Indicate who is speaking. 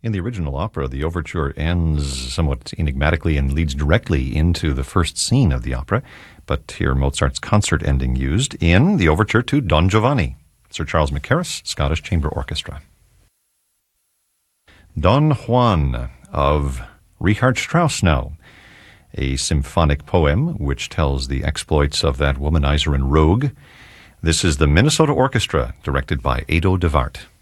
Speaker 1: In the original opera, the overture ends somewhat enigmatically and leads directly into the first scene of the opera, but here Mozart's concert ending used in the overture to Don Giovanni, Sir Charles Mackerras, Scottish Chamber Orchestra. Don Juan of Richard Strauss now, a symphonic poem which tells the exploits of that womanizer and rogue. This is the Minnesota Orchestra, directed by Ado de Wart.